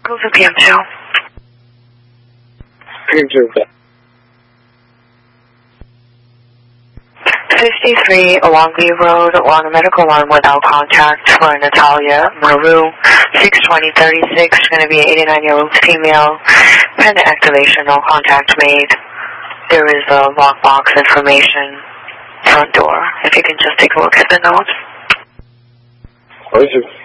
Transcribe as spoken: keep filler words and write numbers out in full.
Go to P M two. P M two. fifty-three Longview Road, on a medical line without contact for Natalia Maru, six twenty thirty-six, going to be an eighty-nine-year-old female. Pendant activation, no contact made. There is a lockbox information, front door. If you can just take a look at the notes. What is it?